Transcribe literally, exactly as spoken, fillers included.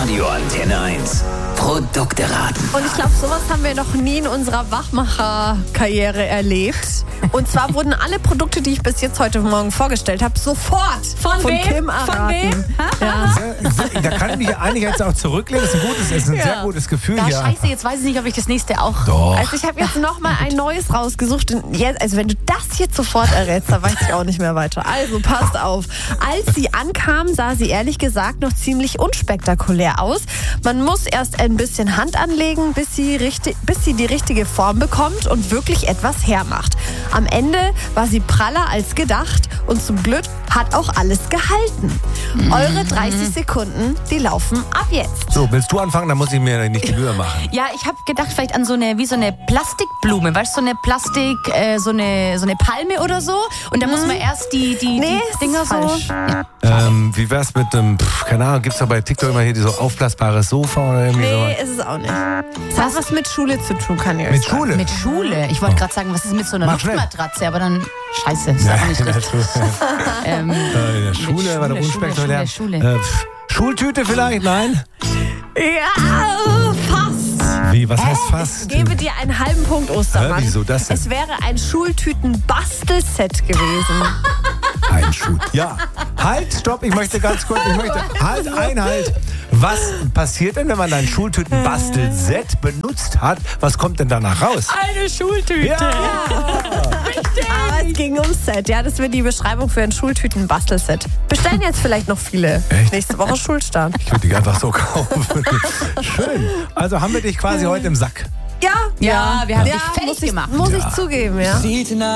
Radio Antenne eins. Produkte raten. Und ich glaube, sowas haben wir noch nie in unserer Wachmacher-Karriere erlebt. Und zwar wurden alle Produkte, die ich bis jetzt heute Morgen vorgestellt habe, sofort von, von wem? Kim erraten. Von wem? Ja. Da kann ich mich eigentlich jetzt auch zurücklehnen. Das ist ein, gutes, das ist ein Ja. sehr gutes Gefühl Ja, hier. scheiße, jetzt weiß ich nicht, ob ich das nächste auch... Doch. Also ich habe jetzt nochmal ein neues rausgesucht. Und jetzt, also wenn du das jetzt sofort errätst, dann weiß ich auch nicht mehr weiter. Also passt auf. Als sie ankam, sah sie ehrlich gesagt noch ziemlich unspektakulär aus. Man muss erst ein bisschen Hand anlegen, bis sie, richtig, bis sie die richtige Form bekommt und wirklich etwas hermacht. Am Ende war sie praller als gedacht und zum Glück hat auch alles gehalten. Mhm. Eure dreißig Sekunden, die laufen ab jetzt. So, willst du anfangen? Dann muss ich mir nicht die Mühe machen. Ja, ich habe gedacht vielleicht an so eine, wie so eine Plastikblume, weißt du, so eine Plastik, äh, so eine, so eine Palme oder so. Und da muss man erst die, die, Nee, die ist Dinger so... falsch. Ja. Ähm, wie wär's mit dem, pff, keine Ahnung, gibt's da bei TikTok immer hier die so aufblasbares Sofa oder irgendwie Nee, so? ist es auch nicht. Das hat was mit Schule zu tun, kann ich euch Mit sagen. Schule? Mit Schule. Ich wollte gerade sagen, was ist mit so einer Mach schnell. Luftmatratze, aber dann scheiße, ist Ja, auch nicht in der richtig. Schule, Ähm, äh, in der Schule, Schule, war der Schule, unspektakulär. Schule, Schule. Äh, pff, Schultüte vielleicht? Nein? Ja, fast. Wie, was heißt fast? Ich gebe dir einen halben Punkt, Ostermann. Hä, wieso das denn? Es wäre ein Schultüten-Bastelset gewesen. Ein Schuh. Ja. Halt, stopp, ich möchte ganz kurz, ich möchte, halt, Einhalt. Was passiert denn, wenn man ein Schultüten-Bastelset benutzt hat? Was kommt denn danach raus? Eine Schultüte. Ja! Aber es ging ums Set. Ja, das wird die Beschreibung für ein Schultüten-Bastelset. Bestellen jetzt vielleicht noch viele. Echt? Nächste Woche Schulstart. Ich würde dich einfach so kaufen. Schön. Also haben wir dich quasi heute im Sack. Ja, Ja, wir haben dich muss fertig ich, gemacht. Muss ich zugeben, ja.